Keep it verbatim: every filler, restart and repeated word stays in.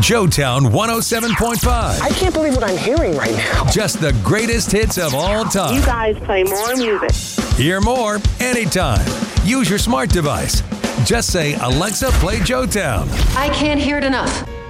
Joetown one oh seven point five. I can't believe what I'm hearing right now. Just the greatest hits of all time. You guys play more music. Hear more anytime. Use your smart device. Just say, Alexa, play Joetown. I can't hear it enough.